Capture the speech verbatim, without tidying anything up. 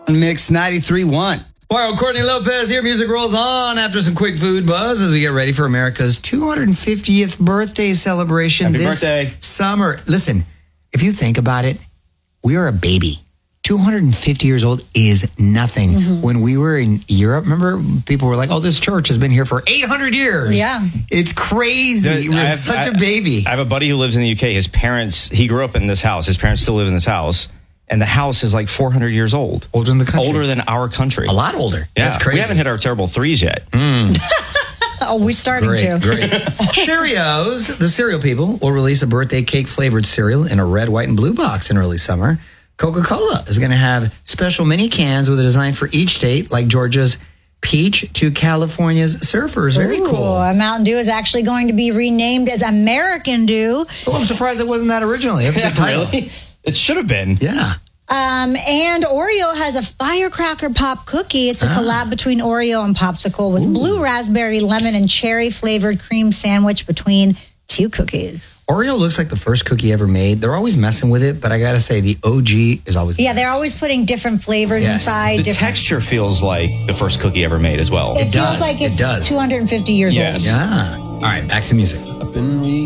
Mix ninety-three point one. Well, Courtney Lopez here. Music rolls on after some quick food buzz as we get ready for America's two hundred fiftieth birthday celebration Happy this birthday. summer. Listen, if you think about it, we are a baby. two hundred fifty years old is nothing. Mm-hmm. When we were in Europe, remember, people were like, oh, this church has been here for eight hundred years. Yeah. It's crazy. We're have, such I, a baby. I have a buddy who lives in the U K. His parents, he grew up in this house. His parents still live in this house. And the house is like four hundred years old. Older than the country. Older than our country. A lot older. Yeah. That's crazy. We haven't hit our terrible threes yet. Mm. Oh, we're starting great, to. Great. Cheerios, the cereal people, will release a birthday cake flavored cereal in a red, white, and blue box in early summer. Coca-Cola is going to have special mini cans with a design for each state, like Georgia's peach to California's surfers. Very Ooh, cool. Mountain Dew is actually going to be renamed as American Dew. Oh, I'm surprised it wasn't that originally. That's a good title. Really? It should have been. Yeah. Um, and Oreo has a firecracker pop cookie. It's a ah. collab between Oreo and Popsicle with Ooh. blue raspberry, lemon, and cherry flavored cream sandwich between two cookies. Oreo looks like the first cookie ever made. They're always messing with it, but I gotta say the O G is always the yeah. best. They're always putting different flavors yes. inside. The different... texture feels like the first cookie ever made as well. It, it feels does. like it's it does. two hundred fifty years yes. old. Yeah. All right, back to the music.